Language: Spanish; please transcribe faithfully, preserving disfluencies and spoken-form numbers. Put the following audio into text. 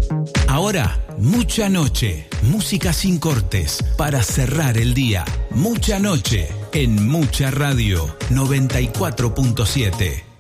Ahora, Mucha Noche, música sin cortes, para cerrar el día. Mucha Noche, en Mucha Radio, noventa y cuatro punto siete.